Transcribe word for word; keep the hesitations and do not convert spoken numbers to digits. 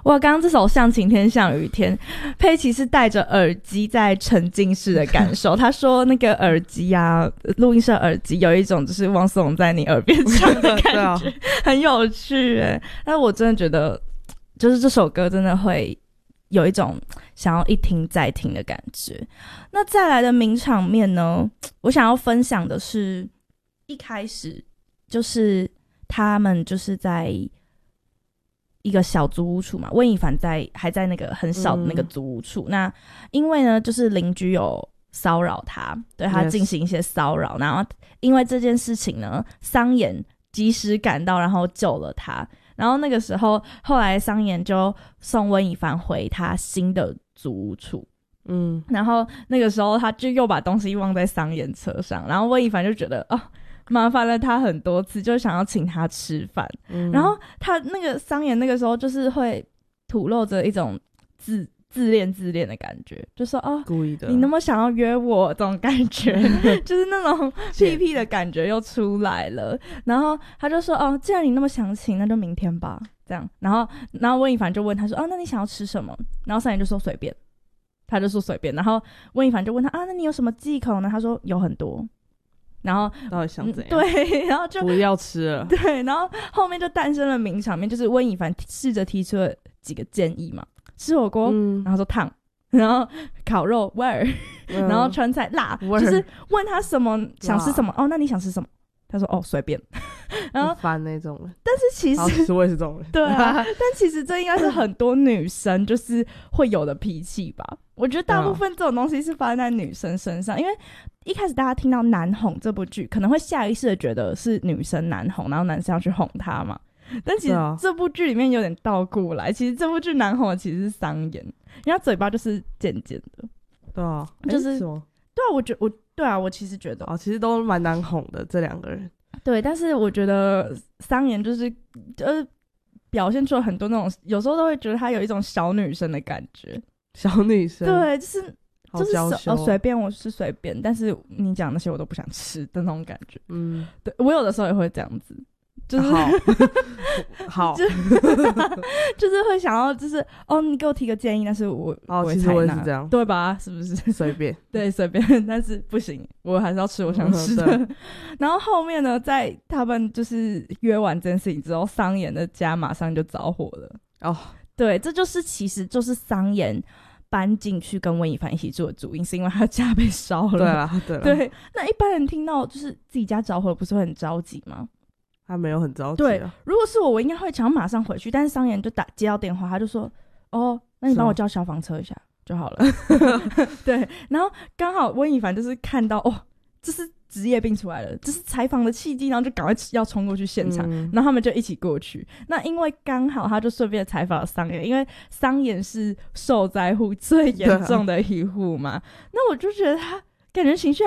哇，刚刚这首《像晴天像雨天》，佩奇是戴着耳机在沉浸式的感受。他说那个耳机啊，录音室耳机有一种就是汪苏泷在你耳边唱的感觉，啊、很有趣耶。但我真的觉得，就是这首歌真的会有一种想要一听再听的感觉。那再来的名场面呢，我想要分享的是一开始就是他们就是在一个小租屋处嘛，温以凡在还在那个很小的那个租屋处、嗯、那因为呢就是邻居有骚扰他，对他进行一些骚扰、yes. 然后因为这件事情呢，桑延及时赶到然后救了他，然后那个时候后来桑延就送温以凡回他新的租屋处，嗯，然后那个时候他就又把东西忘在桑延车上，然后温以凡就觉得哦麻烦了他很多次，就想要请他吃饭、嗯、然后他那个桑延那个时候就是会吐露着一种自自恋自恋的感觉，就说哦故意的，你那么想要约我这种感觉就是那种屁屁的感觉又出来了然后他就说哦既然你那么想请那就明天吧这样，然后然后温以凡就问他说哦那你想要吃什么，然后桑延就说随便，他就说随便，然后温以凡就问他啊那你有什么忌口呢，他说有很多，然后到底想怎样、嗯、 对，然后就不要吃了，对， 然后后面就诞生了名场面，就是温以凡试着提出了几个建议嘛，吃火锅、嗯、然后说烫，然后烤肉味儿、嗯、然后川菜辣，就是问他什么想吃什么，哦那你想吃什么，他说哦随便然后烦那种人， 但是其实其实我也是这种人对啊但其实这应该是很多女生就是会有的脾气吧，我觉得大部分这种东西是发生在女生身上，因为一开始大家听到南红这部剧可能会下意识的觉得是女生南红，然后男生要去哄她嘛，但其实这部剧里面有点倒过来，其实这部剧南红的其实是桑延，因为他嘴巴就是尖尖的， 对啊， 就是对啊，我觉我对啊，我其实觉得啊，其实都蛮难哄的这两个人， 对，但是我觉得桑延就是就是表现出了很多那种，有时候都会觉得他有一种小女生的感觉， 小女生， 对，就是就是哦随便我是随便，但是你讲那些我都不想吃的那种感觉，嗯，对，我有的时候也会这样子。就是好好就, 就是会想要就是哦你给我提个建议，但是我哦我其实我也是这样， 对吧，是不是随便对随便，但是不行，我还是要吃我想吃的、嗯、然后后面呢在他们就是约完这件事情之后，桑延的家马上就着火了哦，对，这就是其实就是桑延搬进去跟温以凡一起住的主因，是因为他家被烧了， 对啊对啊， 对，那一般人听到就是自己家着火不是会很着急吗？ 他没有很着急、啊、 对，如果是我我应该会想马上回去，但是桑延就打接到电话，他就说哦那你帮我叫消防车一下就好了对，然后刚好温以凡就是看到哦这是职业病出来了，这是采访的契机，然后就赶快要冲过去现场、嗯、然后他们就一起过去，那因为刚好他就顺便采访了桑延，因为桑延是受灾户最严重的一户嘛、啊、那我就觉得他感觉情绪